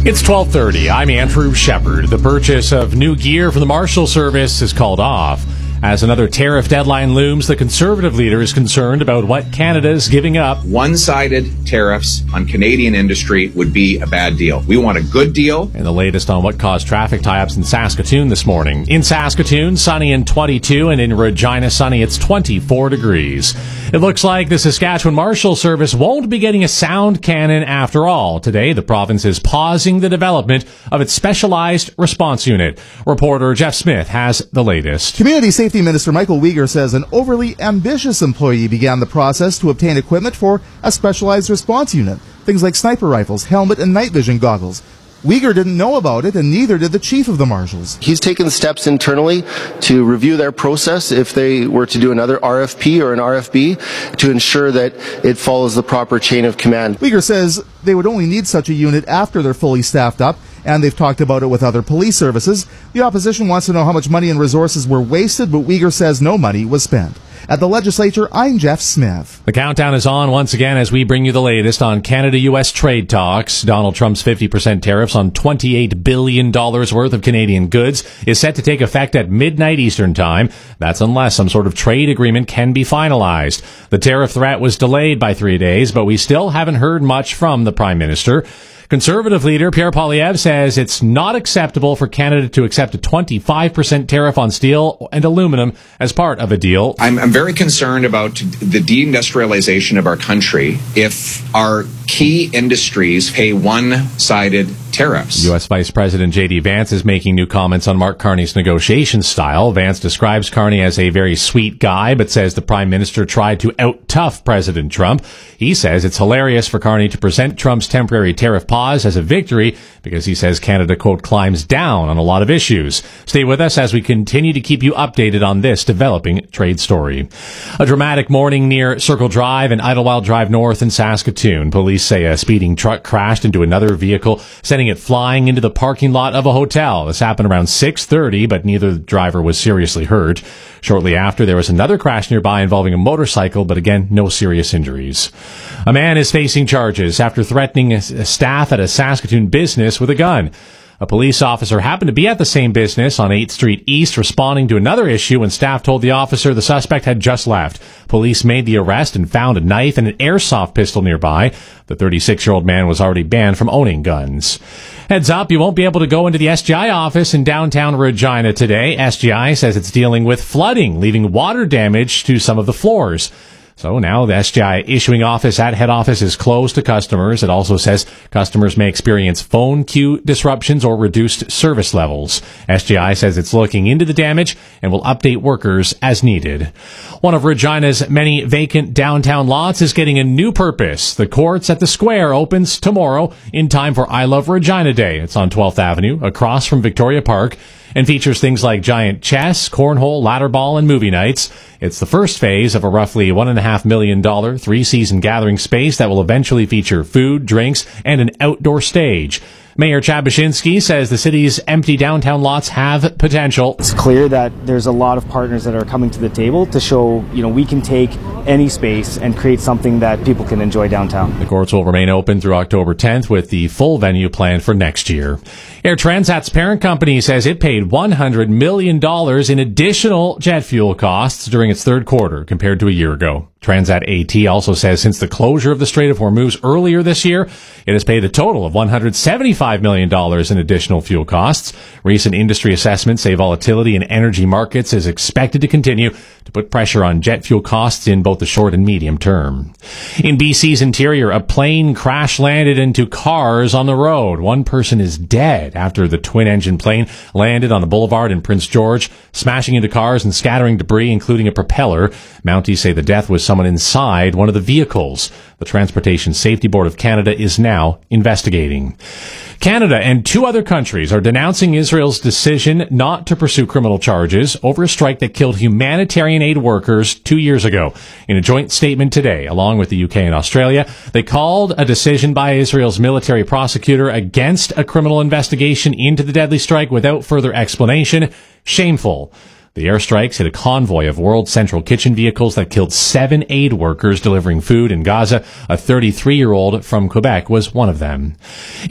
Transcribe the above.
It's 12:30. I'm Andrew Shepard. The purchase of new gear for the Marshal Service is called off. As another tariff deadline looms, the Conservative leader is concerned about what Canada is giving up. One-sided tariffs on Canadian industry would be a bad deal. We want a good deal. And the latest on what caused traffic tie-ups in Saskatoon this morning. In Saskatoon, sunny and 22, and in Regina, sunny, it's 24 degrees. It looks like the Saskatchewan Marshal Service won't be getting a sound cannon after all. Today, the province is pausing the development of its specialized response unit. Reporter Jeff Smith has the latest. Community Safety Minister Michael Uyghur says an overly ambitious employee began the process to obtain equipment for a specialized response unit. Things like sniper rifles, helmet, and night vision goggles. Uyghur didn't know about it, and neither did the chief of the Marshals. He's taken steps internally to review their process if they were to do another RFP or an RFB to ensure that it follows the proper chain of command. Uyghur says they would only need such a unit after they're fully staffed up, and they've talked about it with other police services. The opposition wants to know how much money and resources were wasted, but Uyghur says no money was spent. At the legislature, I'm Jeff Smith. The countdown is on once again as we bring you the latest on Canada-U.S. trade talks. Donald Trump's 50% tariffs on $28 billion worth of Canadian goods is set to take effect at midnight Eastern Time. That's unless some sort of trade agreement can be finalized. The tariff threat was delayed by 3 days, but we still haven't heard much from the Prime Minister. Conservative leader Pierre Poilievre says it's not acceptable for Canada to accept a 25% tariff on steel and aluminum as part of a deal. I'm very concerned about the deindustrialization of our country if our key industries pay one-sided tariffs. U.S. Vice President J.D. Vance is making new comments on Mark Carney's negotiation style. Vance describes Carney as a very sweet guy, but says the Prime Minister tried to out-tough President Trump. He says it's hilarious for Carney to present Trump's temporary tariff pause as a victory because he says Canada, quote, climbs down on a lot of issues. Stay with us as we continue to keep you updated on this developing trade story. A dramatic morning near Circle Drive and Idlewild Drive North in Saskatoon. Police say a speeding truck crashed into another vehicle, sending it flying into the parking lot of a hotel. This happened around 6:30, but neither driver was seriously hurt. Shortly after, there was another crash nearby involving a motorcycle, but again, no serious injuries. A man is facing charges after threatening staff at a Saskatoon business with a gun. A police officer happened to be at the same business on 8th Street East responding to another issue when staff told the officer the suspect had just left. Police made the arrest and found a knife and an airsoft pistol nearby. The 36-year-old man was already banned from owning guns. Heads up, you won't be able to go into the SGI office in downtown Regina today. SGI says it's dealing with flooding, leaving water damage to some of the floors. So now the SGI issuing office at head office is closed to customers. It also says customers may experience phone queue disruptions or reduced service levels. SGI says it's looking into the damage and will update workers as needed. One of Regina's many vacant downtown lots is getting a new purpose. The Courts at the Square opens tomorrow in time for I Love Regina Day. It's on 12th Avenue, across from Victoria Park, and features things like giant chess, cornhole, ladder ball, and movie nights. It's the first phase of a roughly $1.5 million 3-season gathering space that will eventually feature food, drinks, and an outdoor stage. Mayor Chad Bashinsky says the city's empty downtown lots have potential. It's clear that there's a lot of partners that are coming to the table to show, we can take any space and create something that people can enjoy downtown. The courts will remain open through October 10th with the full venue planned for next year. Air Transat's parent company says it paid $100 million in additional jet fuel costs during its third quarter compared to a year ago. Transat AT also says since the closure of the Strait of Hormuz earlier this year, it has paid a total of $175 million in additional fuel costs. Recent industry assessments say volatility in energy markets is expected to continue to put pressure on jet fuel costs in both the short and medium term. In BC's interior, a plane crash landed into cars on the road. One person is dead after the twin-engine plane landed on a boulevard in Prince George, smashing into cars and scattering debris, including a propeller. Mounties say the death was someone inside one of the vehicles. The Transportation Safety Board of Canada is now investigating. Canada and 2 other countries are denouncing Israel's decision not to pursue criminal charges over a strike that killed humanitarian aid workers 2 years ago. In a joint statement today, along with the UK and Australia, they called a decision by Israel's military prosecutor against a criminal investigation into the deadly strike without further explanation shameful. The airstrikes hit a convoy of World Central Kitchen vehicles that killed 7 aid workers delivering food in Gaza. A 33-year-old from Quebec was one of them.